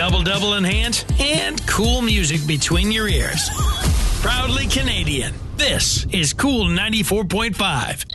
double enhance, and cool music between your ears. Proudly Canadian, this is Cool 94.5.